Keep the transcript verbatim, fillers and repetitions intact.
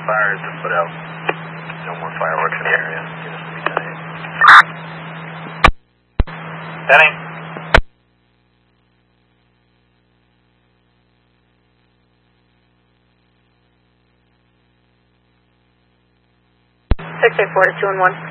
fires to put out no more fireworks in the area. Penny? six eight four to two and one.